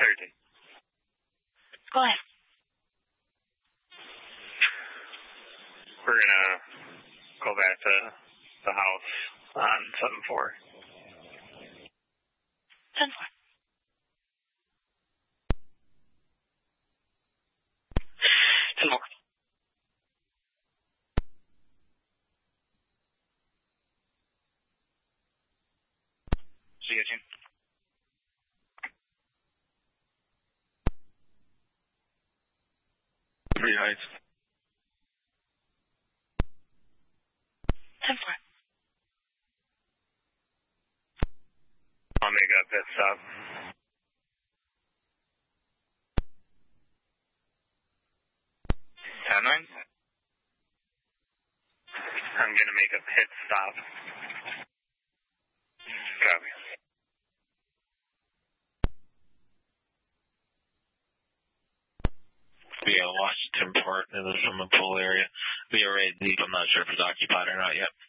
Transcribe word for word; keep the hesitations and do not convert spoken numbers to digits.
thirty. Go ahead. We're going to go back to the house on seven four. ten four. ten four. See you, Gene. Three Heights. ten four. I'll make a pit stop. ten nine? I'm going to make a pit stop. Copy. We uh, Washington Port in the swimming pool area. We are ready to leave. I'm not sure if it's occupied or not yet.